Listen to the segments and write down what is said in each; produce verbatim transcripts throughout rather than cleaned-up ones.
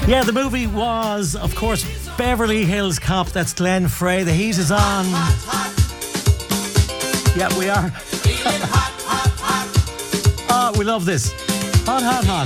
Yeah, the movie was, of course, Beverly Hills Cop. That's Glenn Frey. The heat is on. Yeah, we are. Oh, we love this. Hot, hot, hot.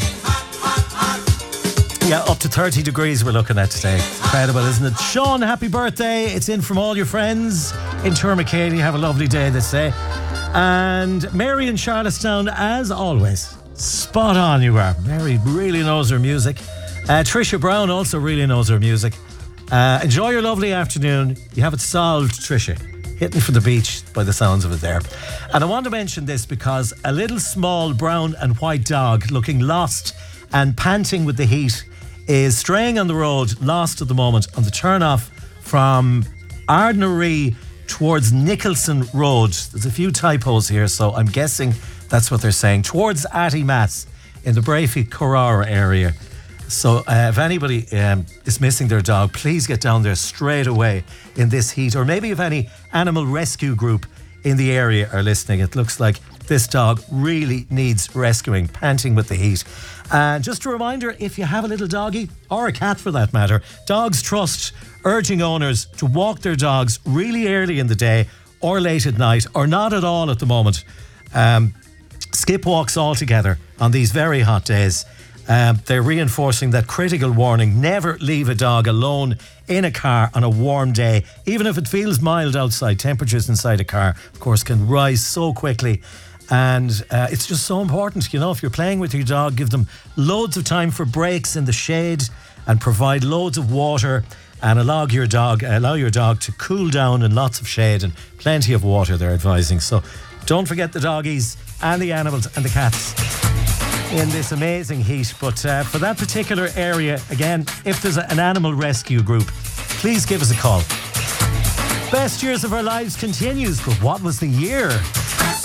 Yeah, up to thirty degrees we're looking at today. Incredible, isn't it? Sean, happy birthday. It's in from all your friends in Tourmakeady. Have a lovely day, they say. And Mary in Charlottetown, as always, spot on you are. Mary really knows her music. Uh, Trisha Brown also really knows her music. Uh, enjoy your lovely afternoon. You have it solved, Trisha. Hitting for the beach by the sounds of it there. And I want to mention this because a little small brown and white dog looking lost and panting with the heat is straying on the road, lost at the moment, on the turn-off from Ardnaree towards Nicholson Road. There's a few typos here, so I'm guessing that's what they're saying. Towards Attymass in the Brafey Carrara area. So uh, if anybody um, is missing their dog, please get down there straight away in this heat. Or maybe if any animal rescue group in the area are listening, it looks like this dog really needs rescuing, panting with the heat. And just a reminder, if you have a little doggy, or a cat for that matter, Dogs Trust urging owners to walk their dogs really early in the day or late at night, or not at all at the moment. Um, skip walks altogether on these very hot days. Um, they're reinforcing that critical warning: never leave a dog alone in a car on a warm day, even if it feels mild outside. Temperatures inside a car, of course, can rise so quickly, and uh, it's just so important. You know, if you're playing with your dog, give them loads of time for breaks in the shade, and provide loads of water, and allow your dog allow your dog to cool down in lots of shade and plenty of water. They're advising. So don't forget the doggies and the animals and the cats in this amazing heat. But uh, for that particular area, again, if there's a, an animal rescue group, please give us a call. Best years of our lives continues, but what was the year?